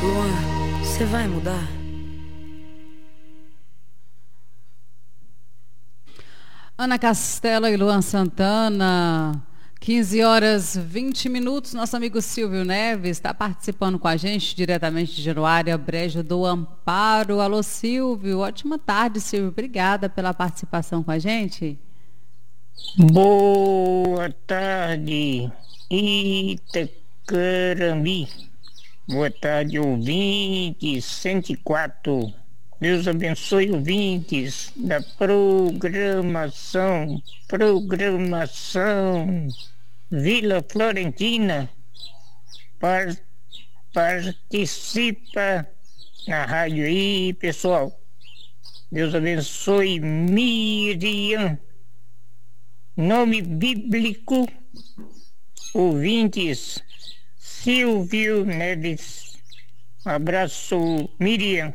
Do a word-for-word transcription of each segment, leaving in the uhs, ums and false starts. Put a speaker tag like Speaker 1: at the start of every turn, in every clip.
Speaker 1: Luan, você vai mudar?
Speaker 2: Ana Castela e Luan Santana, quinze horas vinte minutos. Nosso amigo Silvio Neves está participando com a gente diretamente de Januária, Brejo do Amparo. Alô, Silvio, ótima tarde, Silvio. Obrigada pela participação com a gente.
Speaker 3: Boa tarde, Itacarambi. Boa tarde, ouvintes cento e quatro. Deus abençoe ouvintes da programação, programação Vila Florentina. Par, participa na rádio aí, pessoal. Deus abençoe Miriam. Nome bíblico, ouvintes, Silvio Neves. Um abraço, Miriam.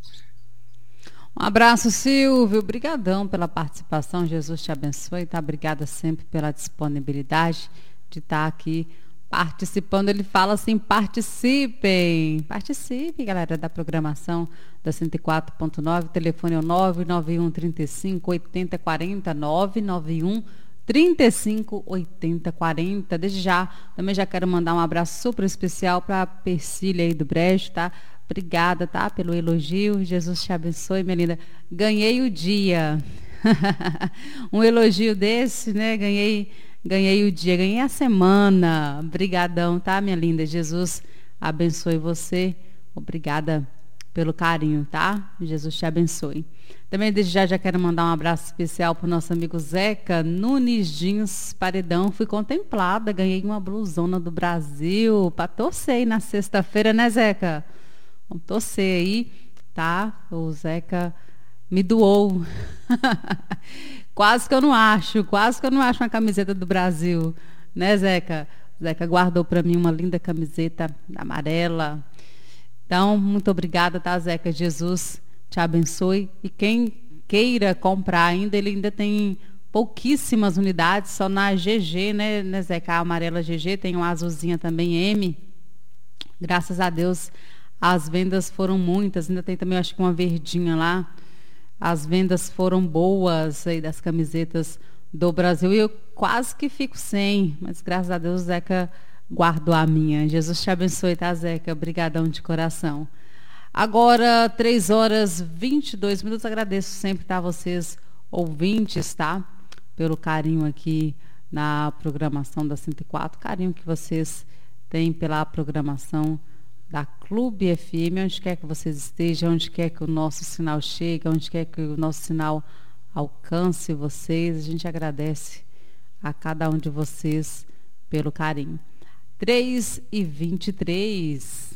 Speaker 2: Um abraço, Silvio. Obrigadão pela participação. Jesus te abençoe, tá? Obrigada sempre pela disponibilidade de estar aqui participando. Ele fala assim: participem. Participem, galera, da programação da cento e quatro ponto nove. O telefone é o nove nove um, trinta e cinco, oitenta, quarenta, nove nove um, trinta e cinco, oitenta, quarenta. Desde já, também já quero mandar um abraço super especial para a Persília aí do Brejo, tá? Obrigada, tá? Pelo elogio. Jesus te abençoe, minha linda. Ganhei o dia. Um elogio desse, né? Ganhei, ganhei o dia, ganhei a semana. Obrigadão, tá, minha linda? Jesus abençoe você. Obrigada pelo carinho, tá? Jesus te abençoe. Também desde já já quero mandar um abraço especial para o nosso amigo Zeca Nunes Jeans Paredão. Fui contemplada, ganhei uma blusona do Brasil para torcer aí na sexta-feira, né, Zeca? Vamos torcer aí, tá? O Zeca me doou. Quase que eu não acho, quase que eu não acho uma camiseta do Brasil, né, Zeca? O Zeca guardou para mim uma linda camiseta amarela. Então, muito obrigada, tá, Zeca? Jesus te abençoe. E quem queira comprar ainda, ele ainda tem pouquíssimas unidades, só na G G, né, né, Zeca? A amarela G G, tem uma azulzinha também, M. Graças a Deus, as vendas foram muitas. Ainda tem também, acho que uma verdinha lá. As vendas foram boas aí das camisetas do Brasil. E eu quase que fico sem, mas graças a Deus, Zeca guardou a minha. Jesus te abençoe, tá, Zeca? Obrigadão de coração. Agora, três horas e vinte e dois minutos. Agradeço sempre, tá, vocês ouvintes, tá? Pelo carinho aqui na programação da cento e quatro. Carinho que vocês têm pela programação da Clube F M, onde quer que vocês estejam, onde quer que o nosso sinal chegue, onde quer que o nosso sinal alcance vocês. A gente agradece a cada um de vocês pelo carinho. três e vinte e três.